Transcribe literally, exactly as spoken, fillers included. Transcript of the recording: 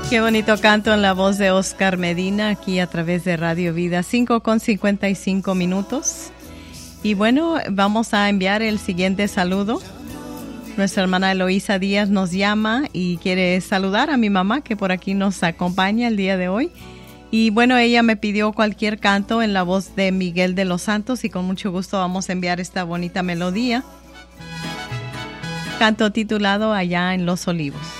Qué bonito canto en la voz de Oscar Medina, aquí a través de Radio Vida, cinco con cincuenta y cinco minutos. Y bueno, vamos a enviar el siguiente saludo. Nuestra hermana Eloísa Díaz nos llama y quiere saludar a mi mamá, que por aquí nos acompaña el día de hoy. Y bueno, ella me pidió cualquier canto en la voz de Miguel de los Santos y con mucho gusto vamos a enviar esta bonita melodía. Canto titulado Allá en los Olivos.